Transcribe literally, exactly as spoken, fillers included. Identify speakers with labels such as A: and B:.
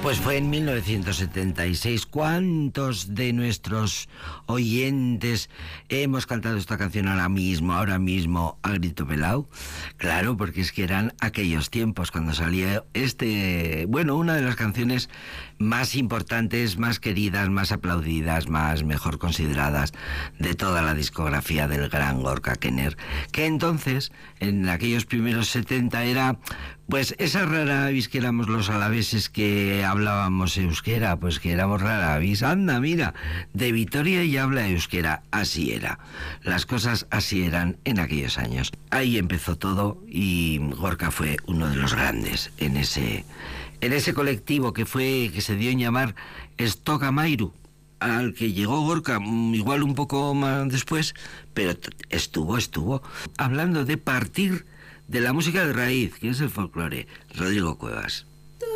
A: Pues fue en mil novecientos setenta y seis. ¿Cuántos de nuestros oyentes hemos cantado esta canción ahora mismo, ahora mismo, a grito pelao? Claro, porque es que eran aquellos tiempos cuando salía este, bueno, una de las canciones más importantes, más queridas, más aplaudidas, más mejor consideradas de toda la discografía del gran Gorka Knörr, que entonces, en aquellos primeros setenta, era pues esa rara avis que éramos los alaveses que hablábamos euskera, pues que éramos rara avis. Anda, mira, de Vitoria y habla euskera. Así era. Las cosas así eran en aquellos años. Ahí empezó todo y Gorka fue uno de los grandes en ese, en ese colectivo que fue, que se dio en llamar Stock Amairu, al que llegó Gorka igual un poco más después, pero estuvo, estuvo. Hablando de partir de la música de raíz, que es el folclore, Rodrigo Cuevas.